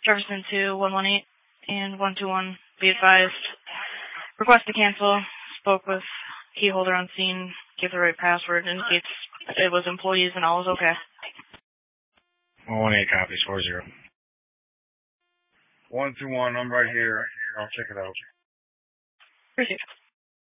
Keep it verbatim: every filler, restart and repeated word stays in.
Jefferson two one one eight and one two one. Be advised. Request to cancel. Spoke with key holder on scene. Give the right password. Indicates it was employees and all is okay. one one eight copies, four zero. one two one, I'm right here. I'll check it out. Appreciate it.